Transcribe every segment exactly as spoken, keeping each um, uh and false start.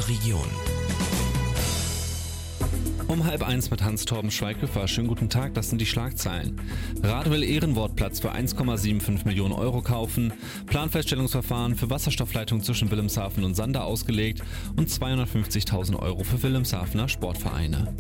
Ihrer Region. Um halb eins mit Hans-Torben Schweighöfer. Schönen guten Tag, das sind die Schlagzeilen. Rat will Ehrenwortplatz für eins Komma fünfundsiebzig Millionen Euro kaufen, Planfeststellungsverfahren für Wasserstoffleitung zwischen Wilhelmshaven und Sander ausgelegt und zweihundertfünfzigtausend Euro für Wilhelmshavener Sportvereine.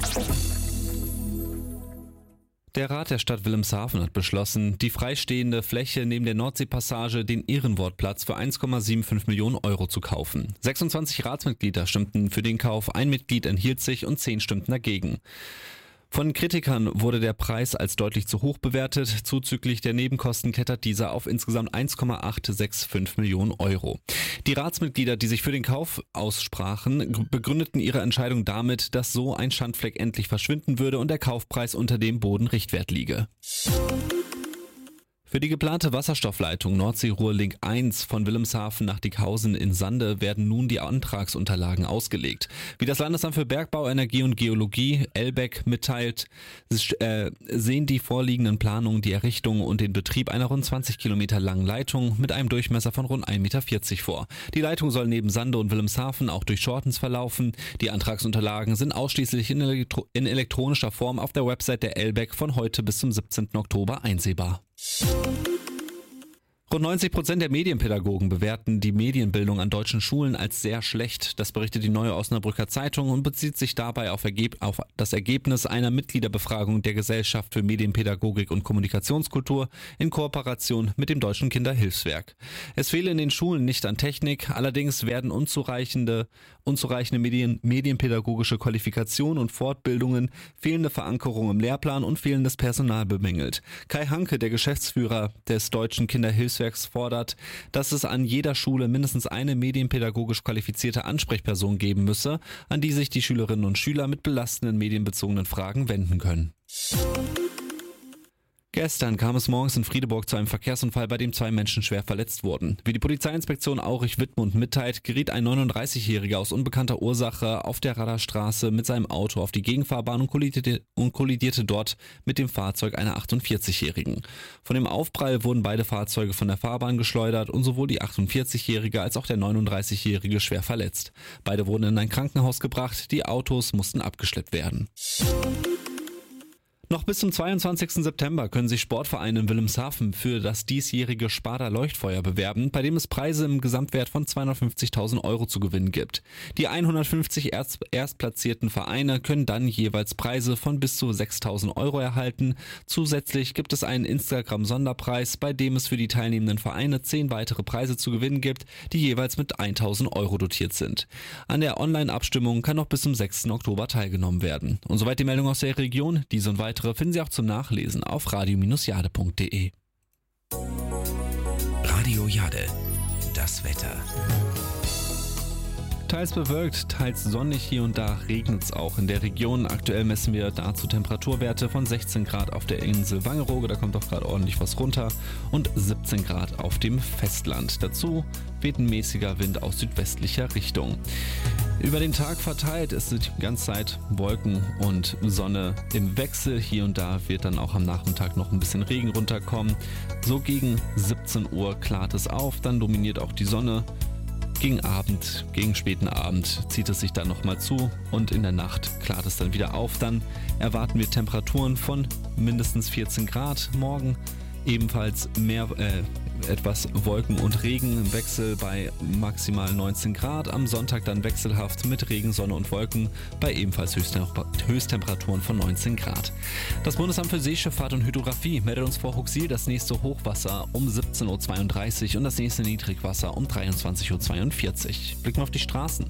Der Rat der Stadt Wilhelmshaven hat beschlossen, die freistehende Fläche neben der Nordseepassage, den Ehrenwortplatz, für eins Komma fünfundsiebzig Millionen Euro zu kaufen. sechsundzwanzig Ratsmitglieder stimmten für den Kauf, ein Mitglied enthielt sich und zehn stimmten dagegen. Von Kritikern wurde der Preis als deutlich zu hoch bewertet. Zuzüglich der Nebenkosten klettert dieser auf insgesamt eins Komma achthundertfünfundsechzig Millionen Euro. Die Ratsmitglieder, die sich für den Kauf aussprachen, begründeten ihre Entscheidung damit, dass so ein Schandfleck endlich verschwinden würde und der Kaufpreis unter dem Bodenrichtwert liege. Für die geplante Wasserstoffleitung Nordsee-Ruhr-Link eins von Wilhelmshaven nach Dickhausen in Sande werden nun die Antragsunterlagen ausgelegt. Wie das Landesamt für Bergbau, Energie und Geologie, ELBEG, mitteilt, äh, sehen die vorliegenden Planungen die Errichtung und den Betrieb einer rund zwanzig Kilometer langen Leitung mit einem Durchmesser von rund ein Komma vierzig Meter vor. Die Leitung soll neben Sande und Wilhelmshaven auch durch Schortens verlaufen. Die Antragsunterlagen sind ausschließlich in, elektro- in elektronischer Form auf der Website der ELBEG von heute bis zum siebzehnten Oktober einsehbar. Rund neunzig Prozent der Medienpädagogen bewerten die Medienbildung an deutschen Schulen als sehr schlecht. Das berichtet die Neue Osnabrücker Zeitung und bezieht sich dabei auf, Ergeb- auf das Ergebnis einer Mitgliederbefragung der Gesellschaft für Medienpädagogik und Kommunikationskultur in Kooperation mit dem Deutschen Kinderhilfswerk. Es fehle in den Schulen nicht an Technik, allerdings werden unzureichende, unzureichende Medien, medienpädagogische Qualifikationen und Fortbildungen, fehlende Verankerung im Lehrplan und fehlendes Personal bemängelt. Kai Hanke, der Geschäftsführer des Deutschen Kinderhilfswerks, fordert, dass es an jeder Schule mindestens eine medienpädagogisch qualifizierte Ansprechperson geben müsse, an die sich die Schülerinnen und Schüler mit belastenden medienbezogenen Fragen wenden können. Gestern kam es morgens in Friedeburg zu einem Verkehrsunfall, bei dem zwei Menschen schwer verletzt wurden. Wie die Polizeiinspektion Aurich-Wittmund mitteilt, geriet ein neununddreißigjähriger aus unbekannter Ursache auf der Radarstraße mit seinem Auto auf die Gegenfahrbahn und kollidierte, und kollidierte dort mit dem Fahrzeug einer achtundvierzigjährigen. Von dem Aufprall wurden beide Fahrzeuge von der Fahrbahn geschleudert und sowohl die achtundvierzigjährige als auch der neununddreißigjährige schwer verletzt. Beide wurden in ein Krankenhaus gebracht, die Autos mussten abgeschleppt werden. Noch bis zum zweiundzwanzigsten September können sich Sportvereine in Wilhelmshaven für das diesjährige Sparda Leuchtfeuer bewerben, bei dem es Preise im Gesamtwert von zweihundertfünfzigtausend Euro zu gewinnen gibt. Die hundertfünfzig erst, erstplatzierten Vereine können dann jeweils Preise von bis zu sechstausend Euro erhalten. Zusätzlich gibt es einen Instagram-Sonderpreis, bei dem es für die teilnehmenden Vereine zehn weitere Preise zu gewinnen gibt, die jeweils mit tausend Euro dotiert sind. An der Online-Abstimmung kann noch bis zum sechsten Oktober teilgenommen werden. Und soweit die Meldung aus der Region. Diese und weitere finden Sie auch zum Nachlesen auf radio Bindestrich jade punkt de. Radio Jade, das Wetter. Teils bewölkt, teils sonnig, hier und da regnet es auch in der Region. Aktuell messen wir dazu Temperaturwerte von sechzehn Grad auf der Insel Wangerooge, da kommt auch gerade ordentlich was runter, und siebzehn Grad auf dem Festland. Dazu weht ein mäßiger Wind aus südwestlicher Richtung. Über den Tag verteilt ist die ganze Zeit Wolken und Sonne im Wechsel. Hier und da wird dann auch am Nachmittag noch ein bisschen Regen runterkommen. So gegen siebzehn Uhr klart es auf, dann dominiert auch die Sonne. Gegen Abend, gegen späten Abend zieht es sich dann nochmal zu und in der Nacht klart es dann wieder auf. Dann erwarten wir Temperaturen von mindestens vierzehn Grad. Morgen ebenfalls mehr, äh, etwas Wolken und Regen im Wechsel bei maximal neunzehn Grad. Am Sonntag dann wechselhaft mit Regen, Sonne und Wolken bei ebenfalls Höchsttemperaturen von neunzehn Grad. Das Bundesamt für Seeschifffahrt und Hydrographie meldet uns vor Huxil das nächste Hochwasser um siebzehn Uhr zweiunddreißig und das nächste Niedrigwasser um dreiundzwanzig Uhr zweiundvierzig. Blicken wir auf die Straßen.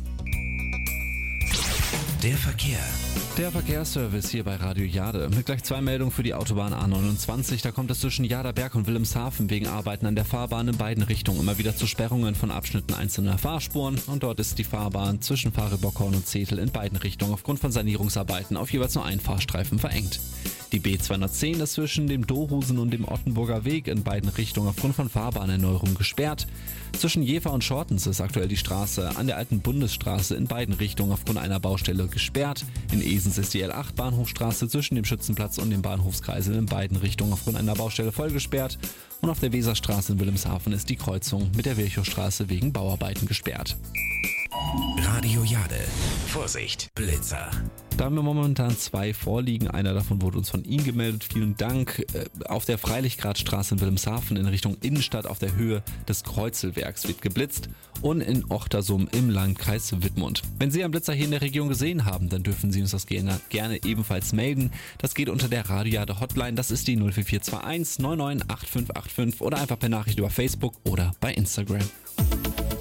Der Verkehr. Der Verkehrsservice hier bei Radio Jade. Mit gleich zwei Meldungen für die Autobahn A neunundzwanzig. Da kommt es zwischen Jaderberg und Wilhelmshaven wegen Arbeiten an der Fahrbahn in beiden Richtungen immer wieder zu Sperrungen von Abschnitten einzelner Fahrspuren. Und dort ist die Fahrbahn zwischen Fahrenbockhorn und Zetel in beiden Richtungen aufgrund von Sanierungsarbeiten auf jeweils nur einen Fahrstreifen verengt. Die B zweihundertzehn ist zwischen dem Dohusen und dem Ottenburger Weg in beiden Richtungen aufgrund von Fahrbahnerneuerung gesperrt. Zwischen Jever und Schortens ist aktuell die Straße an der alten Bundesstraße in beiden Richtungen aufgrund einer Baustelle gesperrt. In Esens ist die L acht Bahnhofstraße zwischen dem Schützenplatz und dem Bahnhofskreisel in beiden Richtungen aufgrund einer Baustelle voll gesperrt. Und auf der Weserstraße in Wilhelmshaven ist die Kreuzung mit der Virchowstraße wegen Bauarbeiten gesperrt. Radio Radio Jade. Vorsicht, Blitzer. Da haben wir momentan zwei vorliegen. Einer davon wurde uns von Ihnen gemeldet. Vielen Dank. Auf der Freilichgradstraße in Wilhelmshaven in Richtung Innenstadt auf der Höhe des Kreuzelwerks wird geblitzt und in Ochtersum im Landkreis Wittmund. Wenn Sie einen Blitzer hier in der Region gesehen haben, dann dürfen Sie uns das gerne, gerne ebenfalls melden. Das geht unter der Radio Jade Hotline. Das ist die null vier vier zwei eins neun neun acht fünf acht fünf oder einfach per Nachricht über Facebook oder bei Instagram.